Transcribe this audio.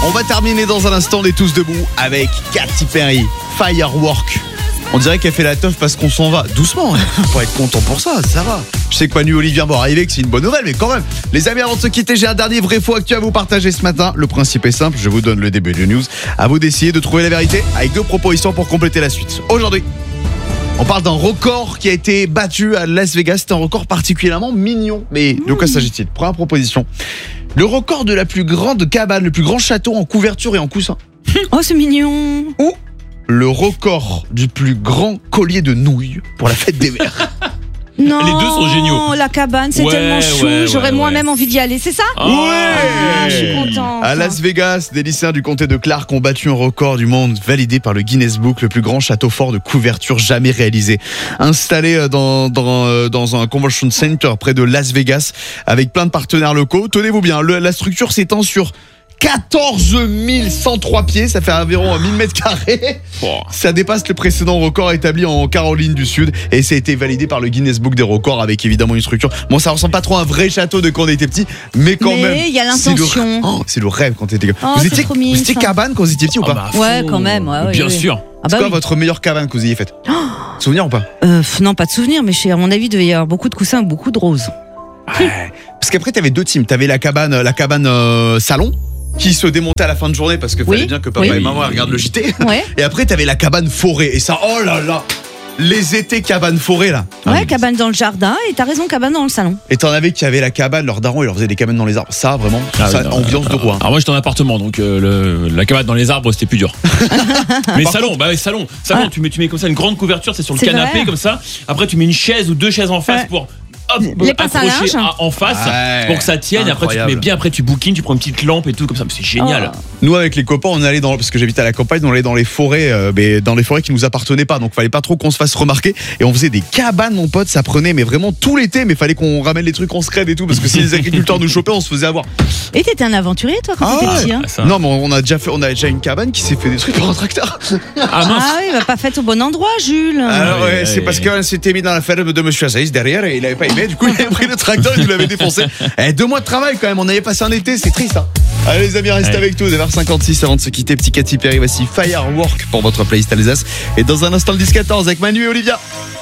On va terminer dans un instant, on est tous debout avec Katy Perry, Firework. On dirait qu'elle fait la teuf parce qu'on s'en va. Doucement, faut être content pour ça va. Je sais que Manu Olivier va arriver, que c'est une bonne nouvelle, mais quand même. Les amis, avant de se quitter, j'ai un dernier vrai faux actu à vous partager ce matin. Le principe est simple, je vous donne le début du news. À vous d'essayer de trouver la vérité avec 2 propositions pour compléter la suite. Aujourd'hui, on parle d'un record qui a été battu à Las Vegas. C'est un record particulièrement mignon. Mais de quoi s'agit-il ? Première proposition. Le record de la plus grande cabane, le plus grand château en couverture et en coussin. Oh, c'est mignon. Ou le record du plus grand collier de nouilles pour la fête des mères. Non, Les deux sont géniaux. La cabane, c'est tellement chou. J'aurais moi-même envie d'y aller, c'est ça ? Ouais. Je suis contente. À Las Vegas, des lycéens du comté de Clark ont battu un record du monde validé par le Guinness Book, le plus grand château fort de couverture jamais réalisé. Installé dans un convention center près de Las Vegas, avec plein de partenaires locaux. Tenez-vous bien, la structure s'étend sur 14 103 pieds, ça fait environ 1000 mètres carrés. Ça dépasse le précédent record établi en Caroline du Sud et ça a été validé par le Guinness Book des records avec évidemment une structure. Bon, ça ressemble pas trop à un vrai château de quand on était petit, mais quand même. Mais il y a l'intention. C'est le rêve quand t'étais. Oh, vous étiez cabane quand vous étiez petit ou pas ? Ouais, quand même. Ouais, Bien sûr. C'est quoi votre meilleure cabane que vous ayez faite ? Souvenir ou pas ? Non, pas de souvenir, mais à mon avis, il devait y avoir beaucoup de coussins et beaucoup de roses. Ouais. Parce qu'après, t'avais 2 teams. T'avais la cabane salon, qui se démontait à la fin de journée parce que fallait bien que papa et maman regardent le JT. Ouais. Et après, t'avais la cabane forêt. Et ça, oh là là, les étés cabane forêt là. Ouais, cabane dans le jardin et t'as raison, cabane dans le salon. Et t'en avais qui avaient la cabane, leur daron, ils leur faisaient des cabanes dans les arbres. Ça, vraiment, ambiance de roi. Alors moi j'étais en appartement, donc la cabane dans les arbres c'était plus dur. Mais salon, tu mets comme ça une grande couverture, c'est sur le canapé vrai. comme ça. Après tu mets une chaise ou 2 chaises en face pour Les pinces à accrocher linge. en face pour que ça tienne. Et après tu te mets bien, après tu bookines, tu prends une petite lampe et tout comme ça. C'est génial. Nous avec les copains, on allait parce que j'habitais à la campagne, on allait dans les forêts, mais dans les forêts qui nous appartenaient pas, donc fallait pas trop qu'on se fasse remarquer. Et on faisait des cabanes, mon pote, ça prenait mais vraiment tout l'été, mais fallait qu'on ramène les trucs en scred et tout parce que si les agriculteurs nous chopaient, on se faisait avoir. Et t'étais un aventurier toi quand t'étais petit, hein ? Non, mais on a déjà une cabane qui s'est fait détruire par un tracteur. Ah mince. Ah oui, pas faite au bon endroit, Jules. Alors c'est parce qu'on s'était mis dans la ferme de Monsieur Azaïs derrière et il avait pas aimé, du coup il avait pris le tracteur et nous l'avait défoncé. 2 mois de travail quand même, on avait passé un été, c'est triste hein. Allez les amis, restez avec nous, 9h56 avant de se quitter, petit Katy Perry, voici Firework pour votre playlist Alsace. Et dans un instant le 10-14 avec Manu et Olivia.